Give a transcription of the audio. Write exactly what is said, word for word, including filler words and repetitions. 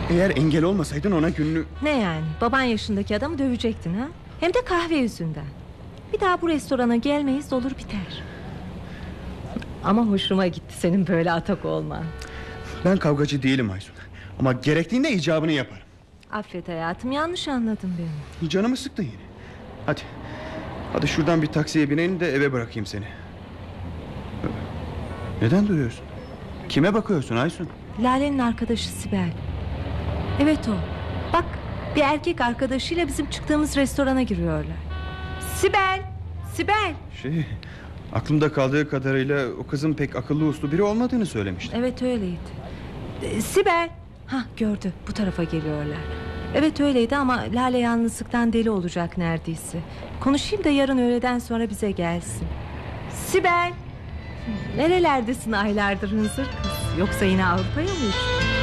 Eğer engel olmasaydın ona gününü... Ne yani, baban yaşındaki adamı dövecektin ha? Hem de kahve yüzünden. Bir daha bu restorana gelmeyiz, olur biter. Ama hoşuma gitti senin böyle atak olman. Ben kavgacı değilim Aysun. Ama gerektiğinde icabını yaparım. Affet hayatım, yanlış anladın beni. Canımı sıktın yine. Hadi. Hadi şuradan bir taksiye binelim de eve bırakayım seni. Neden duruyorsun? Kime bakıyorsun Aysun? Lale'nin arkadaşı Sibel. Evet o. Bak, bir erkek arkadaşıyla bizim çıktığımız restorana giriyorlar. Sibel! Sibel! Şey, aklımda kaldığı kadarıyla o kızın pek akıllı uslu biri olmadığını söylemişti. Evet öyleydi. Ee, Sibel! Hah, gördü, bu tarafa geliyorlar. Evet öyleydi ama Lale yalnızlıktan deli olacak neredeyse. Konuşayım da yarın öğleden sonra bize gelsin. Sibel! Nerelerdesin aylardır hınzır kız? Yoksa yine Avrupa'ya mı uçtun?